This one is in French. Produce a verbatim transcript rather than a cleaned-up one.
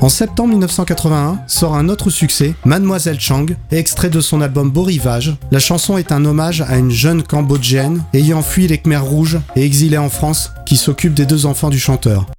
En septembre mille neuf cent quatre-vingt-un sort un autre succès, Mademoiselle Chang, extrait de son album Beau Rivage. La chanson est un hommage à une jeune cambodgienne ayant fui les Khmers rouges et exilée en France qui s'occupe des deux enfants du chanteur.